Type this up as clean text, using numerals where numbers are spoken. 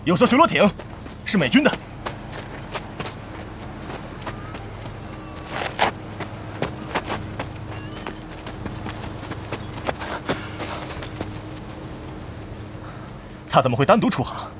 有艘巡逻艇，是美军的。他怎么会单独出航？